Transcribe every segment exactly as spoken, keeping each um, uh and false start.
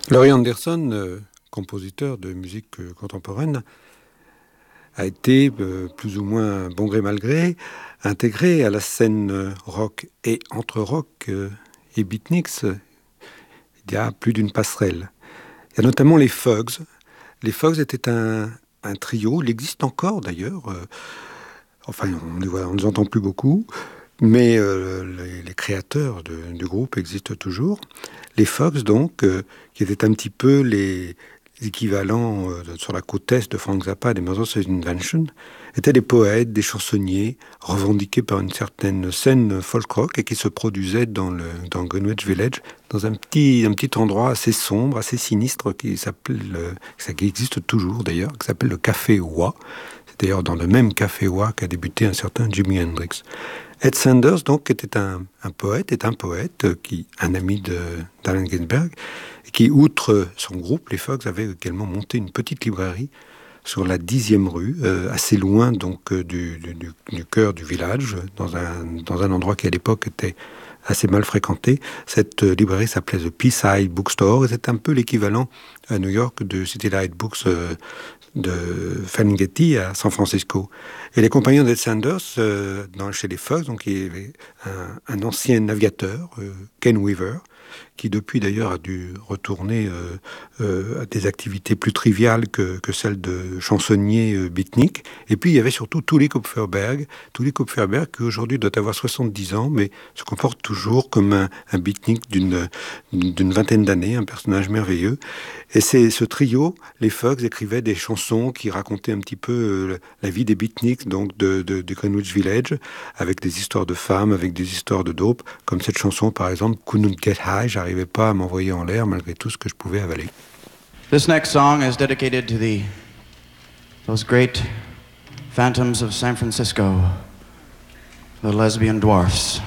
Laurie Anderson, euh, compositeur de musique euh, contemporaine, a été, euh, plus ou moins bon gré mal gré, intégré à la scène euh, rock. Et entre rock euh, et beatniks, euh, il y a plus d'une passerelle. Il y a notamment les Fugs. Les Fugs étaient un, un trio, il existe encore d'ailleurs, euh, enfin on ne les, voit, on ne les entend plus beaucoup, mais euh, les, les créateurs de, du groupe existent toujours. Les Fugs donc, euh, qui étaient un petit peu les, les équivalents euh, sur la côte est de Frank Zappa et des Mothers of Invention, étaient des poètes, des chansonniers, revendiqués par une certaine scène folk rock et qui se produisaient dans, le, dans Greenwich Village, dans un petit, un petit endroit assez sombre, assez sinistre, qui s'appelle, euh, qui existe toujours d'ailleurs, qui s'appelle le Café Wa. C'est d'ailleurs dans le même Café Wa qu'a débuté un certain Jimi Hendrix. Ed Sanders, donc, était un, un poète, est un poète, qui, un ami de, d'Allen Ginsberg, qui, outre son groupe, les Fugs, avait également monté une petite librairie sur la dixième rue, euh, assez loin donc euh, du, du, du cœur du village, dans un, dans un endroit qui à l'époque était assez mal fréquenté. Cette euh, librairie s'appelait The Peaside Bookstore, et c'est un peu l'équivalent à New York de City Light Books euh, de Ferlinghetti à San Francisco. Et les compagnons d'Ed Sanders, euh, dans, chez les Fugs, donc il y avait un, un ancien navigateur, euh, Ken Weaver, qui depuis d'ailleurs a dû retourner euh, euh, à des activités plus triviales que, que celles de chansonnier euh, beatnik. Et puis il y avait surtout Tully Kupferberg, Tully Kupferberg qui aujourd'hui doit avoir soixante-dix ans, mais se comporte toujours comme un, un beatnik d'une, d'une vingtaine d'années, un personnage merveilleux. Et c'est ce trio, les Fugs, écrivaient des chansons qui racontaient un petit peu euh, la vie des beatniks, donc de, de, de Greenwich Village, avec des histoires de femmes, avec des histoires de dope, comme cette chanson par exemple, Couldn't Get High, j'arrivais pas à m'envoyer en l'air malgré tout ce que je pouvais avaler. This next song is dedicated to the those great phantoms of San Francisco, the lesbian dwarfs.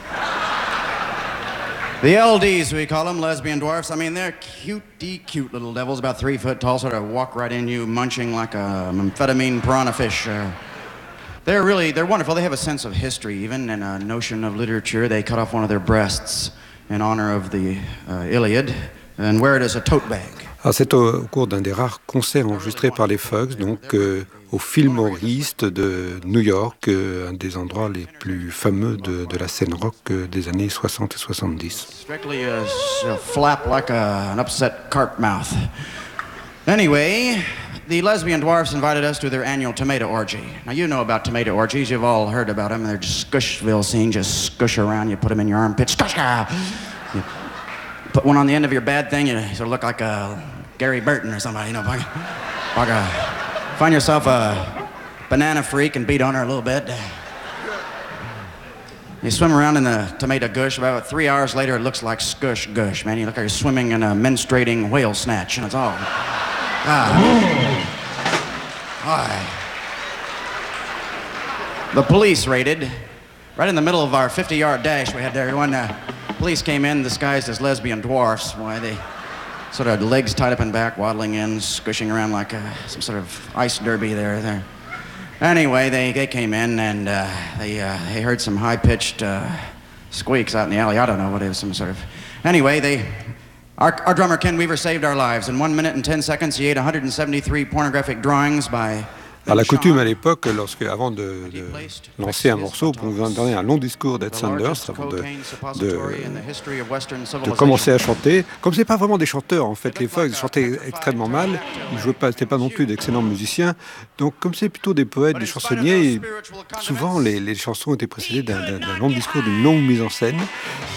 The L Ds, we call them, lesbian dwarfs. I mean, they're cute-de cute little devils, about three foot tall, sort of walk right in you, munching like a amphetamine piranha fish. Uh, they're really, they're wonderful. They have a sense of history, even, and a notion of literature. They cut off one of their breasts in honor of the uh, Iliad and wear it as a tote bag. Alors c'est au, au cours d'un des rares concerts enregistrés par les Fugs, donc euh, au Fillmore East de New York, euh, un des endroits les plus fameux de, de la scène rock euh, des années soixante et soixante-dix. Strictly a, a flap like a, an upset carp mouth. Anyway, the lesbian dwarfs invited us to their annual tomato orgy. Now, you know about tomato orgies. You've all heard about them. They're just Scushville scene. Just scush around. You put them in your armpit. Scush! You put one on the end of your bad thing. You sort of look like a Gary Burton or somebody, you know. Like, like a, find yourself a banana freak and beat on her a little bit. You swim around in the tomato gush. About three hours later, it looks like scush gush, man. You look like you're swimming in a menstruating whale snatch, and it's all... Ah. Aye. The police raided, right in the middle of our fifty-yard dash we had there. When the police came in disguised as lesbian dwarfs, why they sort of legs tied up in back, waddling in, squishing around like uh, some sort of ice derby there. there. Anyway, they, they came in and uh, they, uh, they heard some high-pitched uh, squeaks out in the alley. I don't know what it was, some sort of... Anyway, they... Our, our drummer, Ken Weaver, saved our lives. In one minute and ten seconds, he ate one hundred seventy-three pornographic drawings by... Alors la coutume à l'époque, lorsque, avant de, de lancer un morceau, pour nous donner un long discours d'Ed Sanders, avant de, de, de commencer à chanter, comme c'est pas vraiment des chanteurs en fait, les Fugs ils chantaient extrêmement mal, ils jouaient pas, c'était pas non plus d'excellents musiciens, donc comme c'est plutôt des poètes, des chansonniers, souvent les, les chansons étaient précédées d'un, d'un, d'un long discours, d'une longue mise en scène,